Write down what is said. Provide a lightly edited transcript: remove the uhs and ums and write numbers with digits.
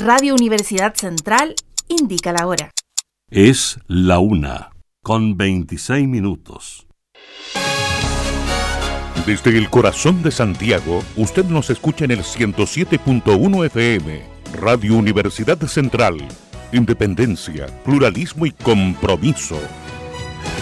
Radio Universidad Central indica la hora. Es la 1:26. Desde el corazón de Santiago, usted nos escucha en el 107.1 FM, Radio Universidad Central. Independencia, pluralismo y compromiso.